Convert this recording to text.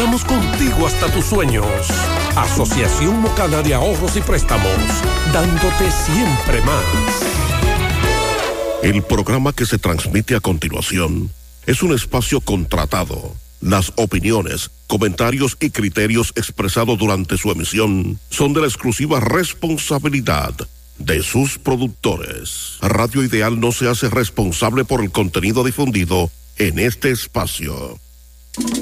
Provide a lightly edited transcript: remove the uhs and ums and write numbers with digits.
caminamos contigo hasta tus sueños. Asociación Mocana de Ahorros y Préstamos, dándote siempre más. El programa que se transmite a continuación es un espacio contratado. Las opiniones, comentarios y criterios expresados durante su emisión son de la exclusiva responsabilidad de sus productores. Radio Ideal no se hace responsable por el contenido difundido en este espacio.